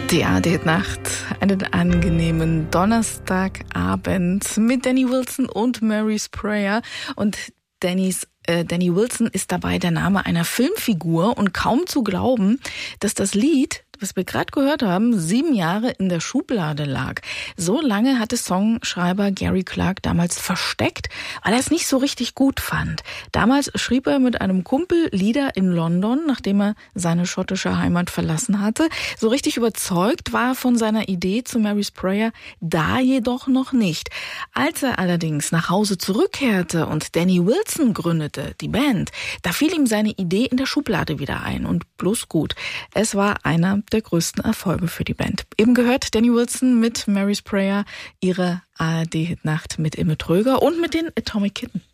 Die ARD-Nacht, einen angenehmen Donnerstagabend mit Danny Wilson und Mary Sprayer. Und Danny Wilson ist dabei der Name einer Filmfigur und kaum zu glauben, dass das Lied, was wir gerade gehört haben, 7 Jahre in der Schublade lag. So lange hatte Songschreiber Gary Clark damals versteckt, weil er es nicht so richtig gut fand. Damals schrieb er mit einem Kumpel Lieder in London, nachdem er seine schottische Heimat verlassen hatte. So richtig überzeugt war er von seiner Idee zu Mary Sprayer da jedoch noch nicht. Als er allerdings nach Hause zurückkehrte und Danny Wilson gründete, die Band, da fiel ihm seine Idee in der Schublade wieder ein und bloß gut. Es war einer der größten Erfolge für die Band. Eben gehört Danny Wilson mit Mary Sprayer, ihre ARD-Hitnacht mit Imme Tröger und mit den Atomic Kitten.